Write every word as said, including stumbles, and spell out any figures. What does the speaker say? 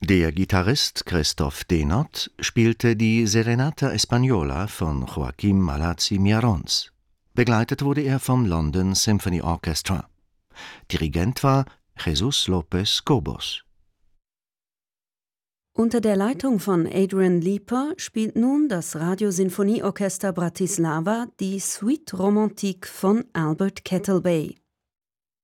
Der Gitarrist Christoph Denot spielte die Serenata Española von Joaquim Malazzi Miarons. Begleitet wurde er vom London Symphony Orchestra. Dirigent war Jesús López Cobos. Unter der Leitung von Adrian Leeper spielt nun das Radiosinfonieorchester Bratislava die Suite Romantique von Albert Kettlebay.